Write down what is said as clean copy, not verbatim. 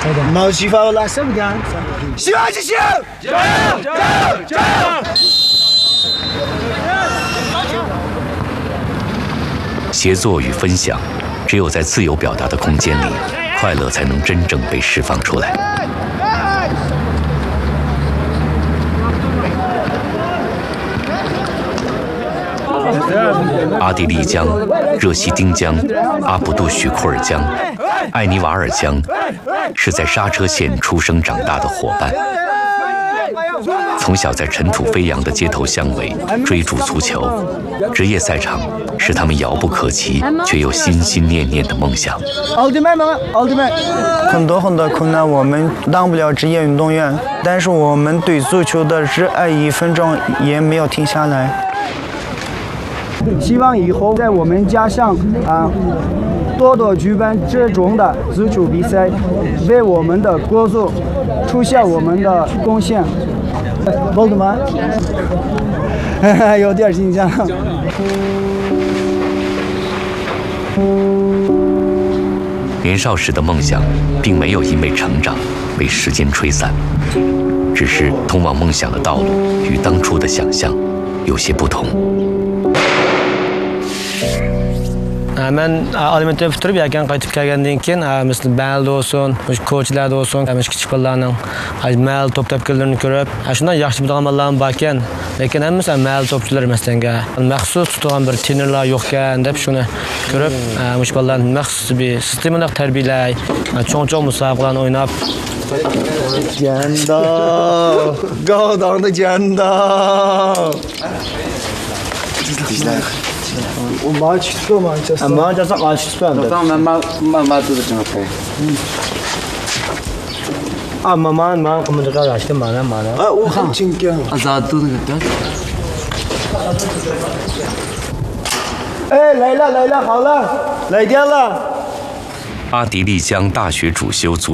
毛细胞拉什么干？希望之星，加油！加油！加油！ 协作与分享，只有在自由表达的空间里，快乐才能真正被释放出来。阿地利江、热西丁江、阿卜杜许库尔江、艾尼瓦尔江，是在刹车线出生长大的伙伴。从小在尘土飞扬的街头巷尾追逐足球，职业赛场是他们遥不可及却又心心念念的梦想。 很多困难我们当不了职业运动员，但是我们对足球的热爱1分钟也没有停下来。希望以后在我们家乡多多举办这种的足球比赛，为我们的国足出现我们的贡献。包子吗？有点紧张。 年少时的梦想，并没有因为成长被时间吹散，只是通往梦想的道路与当初的想象有些不同。 Ben alimentni bitirib yakan qaytib kelgandan keyin misli balda olsun, ko'chlarda olsun, kichik bolalarning mahalla top tepkilarini ko'rib, shundan yaxshi biladigan bolalar bor ekan, lekin hammasi mahalla topchilar emasanga. Maxsus tutgan bir trenerlar yo'q ekan deb shuni ko'rib, mush bolalarni maxsus bir sistemada tarbiyalay, cho'ng-cho'ng musobaqalarni o'ynab 剪刀，高档的剪刀。我马上去做嘛，就是。马上马上去做。慢tutacağım kafayı. Aman komutanlar açtı mana. O çünkü. Azad tutun gitti. 哎，来了，好了，来电了。 阿迪丽江大学主修足